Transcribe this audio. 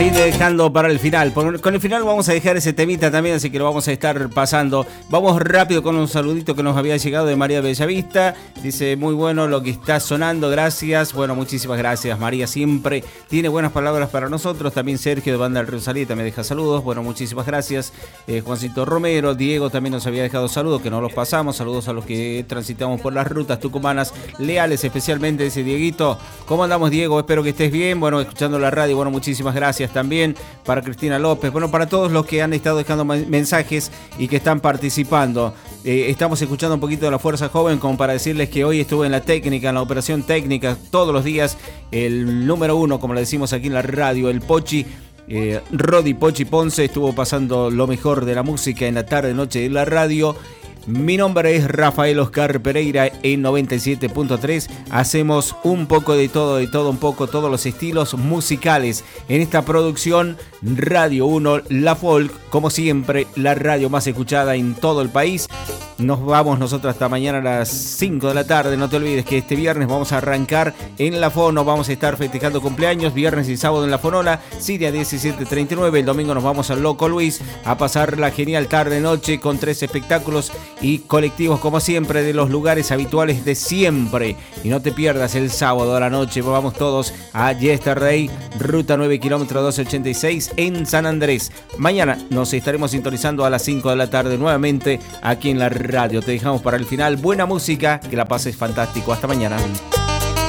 Dejando para el final. Con el final vamos a dejar ese temita también, así que lo vamos a estar pasando. Vamos rápido con un saludito que nos había llegado de María Bellavista. Dice, muy bueno lo que está sonando, gracias. Bueno, muchísimas gracias, María, siempre tiene buenas palabras para nosotros. También Sergio de Banda del Río Salita me deja saludos. Bueno, muchísimas gracias. Juancito Romero, Diego también nos había dejado saludos, que no los pasamos. Saludos a los que transitamos por las rutas tucumanas, leales especialmente, dice Dieguito. ¿Cómo andamos, Diego? Espero que estés bien. Bueno, escuchando la radio, bueno, muchísimas gracias también para Cristina López, bueno, para todos los que han estado dejando mensajes y que están participando. Estamos escuchando un poquito de la Fuerza Joven como para decirles que hoy estuve en la técnica, en la operación técnica, todos los días, el número uno, como le decimos aquí en la radio, el Pochi. Rodi Pochi Ponce estuvo pasando lo mejor de la música en la tarde noche de la radio. Mi nombre es Rafael Oscar Pereira en 97.3. Hacemos un poco de todo un poco, todos los estilos musicales en esta producción Radio 1, La Folk, como siempre, la radio más escuchada en todo el país. Nos vamos nosotros hasta mañana a las 5 de la tarde. No te olvides que este viernes vamos a arrancar en La Fono. Vamos a estar festejando cumpleaños, viernes y sábado en La Fonola, Siria 1739. El domingo nos vamos al Loco Luis a pasar la genial tarde-noche con 3 espectáculos y colectivos como siempre de los lugares habituales de siempre. Y no te pierdas el sábado a la noche. Vamos todos a Yesterday, ruta 9 kilómetros 1286 en San Andrés. Mañana nos estaremos sintonizando a las 5 de la tarde nuevamente aquí en la radio. Te dejamos para el final buena música, que la pases fantástico. Hasta mañana.